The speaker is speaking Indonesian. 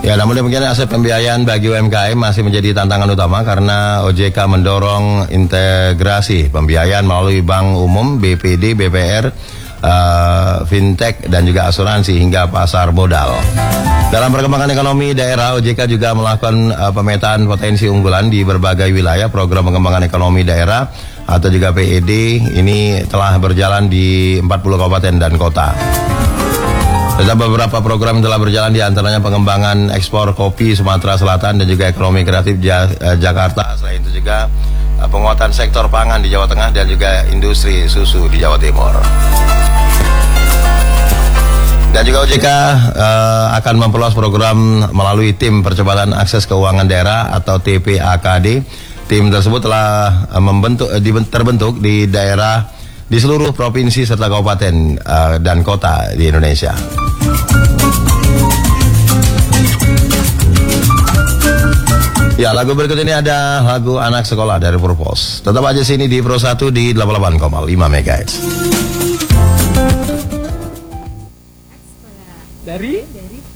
Ya, namun demikian aspek pembiayaan bagi UMKM masih menjadi tantangan utama karena OJK mendorong integrasi pembiayaan melalui bank umum, BPD, BPR, fintech dan juga asuransi hingga pasar modal. Dalam perkembangan ekonomi daerah, OJK juga melakukan pemetaan potensi unggulan di berbagai wilayah. Program pengembangan ekonomi daerah atau juga PED ini telah berjalan di 40 kabupaten dan kota. Ada beberapa program yang telah berjalan, di antaranya pengembangan ekspor kopi Sumatera Selatan dan juga ekonomi kreatif Jakarta. Selain itu juga penguatan sektor pangan di Jawa Tengah dan juga industri susu di Jawa Timur. Dan juga OJK akan memperluas program melalui tim percepatan akses keuangan daerah atau TPAKD. Tim tersebut telah terbentuk di daerah di seluruh provinsi serta kabupaten dan kota di Indonesia. Ya, lagu berikut ini ada lagu Anak Sekolah dari Purpose. Tetap aja sini di Pro 1 di 88,5 MHz. Dari